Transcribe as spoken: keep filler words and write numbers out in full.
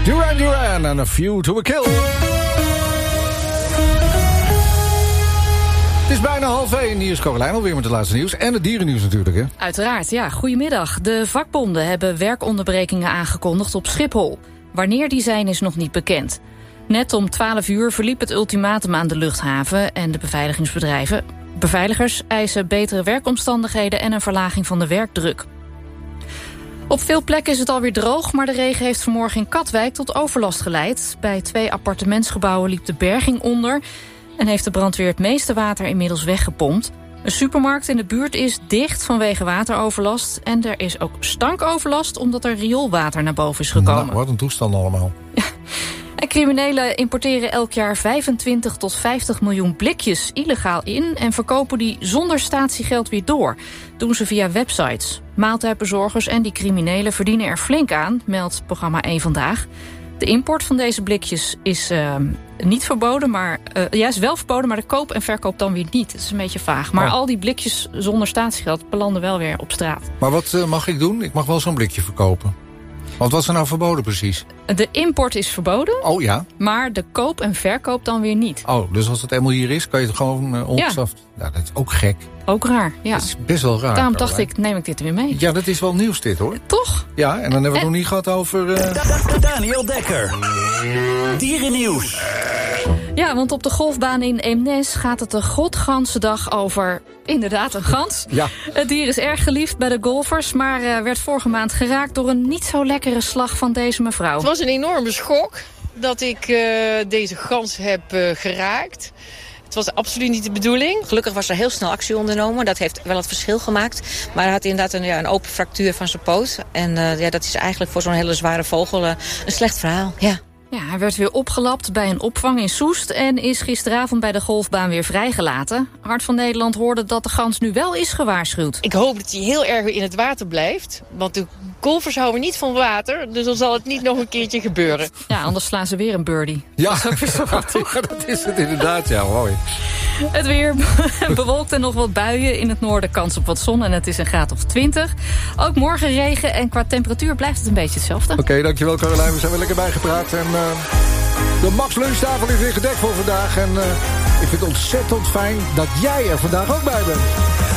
Duran Duran en A View to a Kill. Het is bijna half één. Hier is Caroline alweer met het laatste nieuws. En het dierennieuws natuurlijk, hè? Uiteraard, ja. Goedemiddag. De vakbonden hebben werkonderbrekingen aangekondigd op Schiphol. Wanneer die zijn is nog niet bekend. Net om twaalf uur verliep het ultimatum aan de luchthaven en de beveiligingsbedrijven. Beveiligers eisen betere werkomstandigheden en een verlaging van de werkdruk. Op veel plekken is het alweer droog, maar de regen heeft vanmorgen in Katwijk tot overlast geleid. Bij twee appartementsgebouwen liep de berging onder en heeft de brandweer het meeste water inmiddels weggepompt. Een supermarkt in de buurt is dicht vanwege wateroverlast en er is ook stankoverlast omdat er rioolwater naar boven is gekomen. Nou, wat een toestand allemaal. En criminelen importeren elk jaar vijfentwintig tot vijftig miljoen blikjes illegaal in en verkopen die zonder statiegeld weer door. Doen ze via websites. Maaltijdbezorgers en die criminelen verdienen er flink aan, meldt programma één Vandaag. De import van deze blikjes is uh, niet verboden, maar uh, ja, is wel verboden, maar de koop en verkoop dan weer niet. Het is een beetje vaag. Maar oh. al die blikjes zonder statiegeld belanden wel weer op straat. Maar wat uh, mag ik doen? Ik mag wel zo'n blikje verkopen. Want wat is er nou verboden precies? De import is verboden. Oh ja. Maar de koop en verkoop dan weer niet. Oh, dus als het eenmaal hier is, kan je het gewoon uh, ongestraft. Ja. Nou, dat is ook gek. Ook raar, ja. Dat is best wel raar. Daarom dacht ik, neem ik dit weer mee. Ja, dat is wel nieuws dit, hoor. Toch? Ja, en dan hebben we het en... nog niet gehad over... Uh... Daniel Dekker. Dierennieuws. Ja, want op de golfbaan in Eemnes gaat het de godganse dag over... inderdaad, een gans. Ja. Het dier is erg geliefd bij de golfers... maar uh, werd vorige maand geraakt door een niet zo lekkere slag van deze mevrouw. Het was een enorme schok dat ik uh, deze gans heb uh, geraakt. Het was absoluut niet de bedoeling. Gelukkig was er heel snel actie ondernomen. Dat heeft wel het verschil gemaakt. Maar hij had inderdaad een, ja, een open fractuur van zijn poot. En uh, ja, dat is eigenlijk voor zo'n hele zware vogel uh, een slecht verhaal. Ja. Ja, hij werd weer opgelapt bij een opvang in Soest... en is gisteravond bij de golfbaan weer vrijgelaten. Hart van Nederland hoorde dat de gans nu wel is gewaarschuwd. Ik hoop dat hij heel erg in het water blijft. Want de golfers houden niet van water... dus dan zal het niet nog een keertje gebeuren. Ja, anders slaan ze weer een birdie. Ja, dat is ook weer zo wat. Ja, dat is het inderdaad, ja, mooi. Het weer bewolkt en nog wat buien. In het noorden kans op wat zon en het is een graad of twintig. Ook morgen regen en qua temperatuur blijft het een beetje hetzelfde. Oké, okay, dankjewel Caroline. We zijn weer lekker bijgepraat. En uh, de Max lunchtafel is weer gedekt voor vandaag. En uh, ik vind het ontzettend fijn dat jij er vandaag ook bij bent.